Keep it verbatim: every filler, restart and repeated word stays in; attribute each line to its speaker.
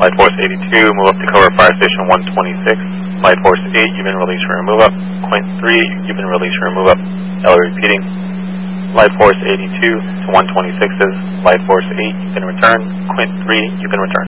Speaker 1: Light Force eighty-two, move up to cover Fire Station one twenty-six. Light Force eight, you've been released for a move up. Quint three, you've been released for a move up. L repeating. Light Force eighty-two to one twenty-sixes. Light Force eight, you've been returned. Quint three, you've been returned.